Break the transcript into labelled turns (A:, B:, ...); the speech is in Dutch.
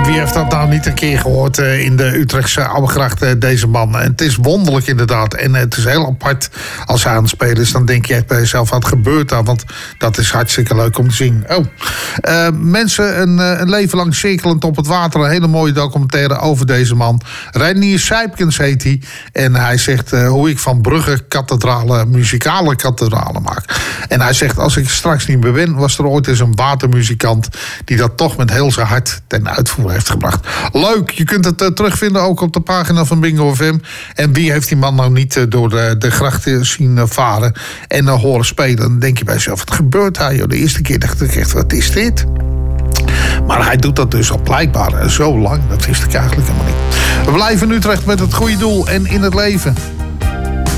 A: Wie heeft dat nou niet een keer gehoord in de Utrechtse Oudegracht, deze man? En het is wonderlijk inderdaad. En het is heel apart als hij aan het spelen is. Dan denk je echt bij jezelf, wat gebeurt daar? Want dat is hartstikke leuk om te zien. Mensen, een leven lang cirkelend op het water. Een hele mooie documentaire over deze man. Reinier Sijpkens heet hij. En hij zegt hoe ik van Brugge kathedralen, muzikale kathedralen maak. En hij zegt, als ik straks niet meer ben, was er ooit eens een watermuzikant die dat toch met heel zijn hart ten uitvoer heeft gebracht. Leuk, je kunt het terugvinden ook op de pagina van Bingo FM. En wie heeft die man nou niet door de grachten zien varen en horen spelen? Dan denk je bij jezelf, wat gebeurt daar? Joh? De eerste keer dacht ik echt, wat is dit? Maar hij doet dat dus al blijkbaar zo lang. Dat wist ik eigenlijk helemaal niet. We blijven in Utrecht met het goede doel en in het leven.